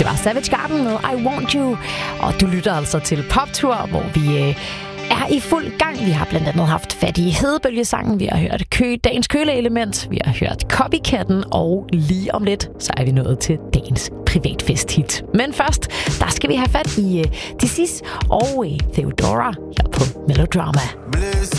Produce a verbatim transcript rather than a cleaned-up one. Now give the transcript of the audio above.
var Savage Garden med I Want You. Og du lytter altså til Poptur, hvor vi øh, er i fuld gang. Vi har blandt andet haft fat i Hedebølgesangen, vi har hørt kø, dagens køleelement, vi har hørt Copycatten, og lige om lidt, så er vi nået til dagens privatfest-hit. Men først, der skal vi have fat i øh, Disis og øh, Theodora her på Melodrama.